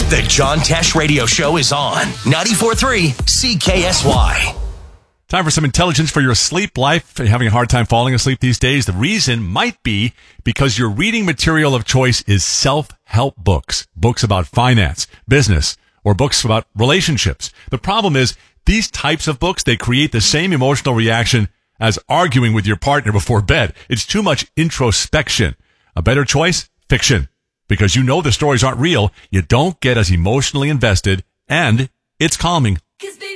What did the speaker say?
The John Tesh Radio Show is on 94.3 CKSY. Time for some intelligence for your sleep life. Are you having a hard time falling asleep these days? The reason might be because your reading material of choice is self-help books. Books about finance, business, or books about relationships. The problem is these types of books, they create the same emotional reaction as arguing with your partner before bed. It's too much introspection. A better choice? Fiction. Because you know the stories aren't real, you don't get as emotionally invested, and it's calming.